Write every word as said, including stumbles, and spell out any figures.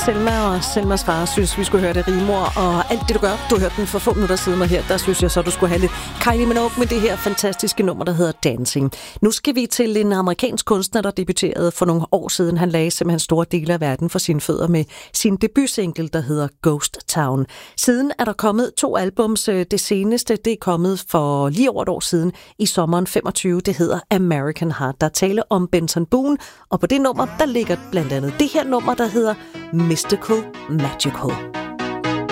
Selma, og Selmas far synes, vi skulle høre det rimor, og alt det, du gør, du hørte den for få minutter siden, og her, der synes jeg så, du skulle have lidt Kylie Minogue med det her fantastiske nummer, der hedder Dancing. Nu skal vi til en amerikansk kunstner, der debuterede for nogle år siden. Han lagde simpelthen store dele af verden for sine fødder med sin debutsingle, der hedder Ghost Town. Siden er der kommet to albums. Det seneste, det er kommet for lige over et år siden, i sommeren femogtyve. Det hedder American Heart. Der taler om Benson Boone, og på det nummer, der ligger blandt andet det her nummer, der hedder Mystical Magical.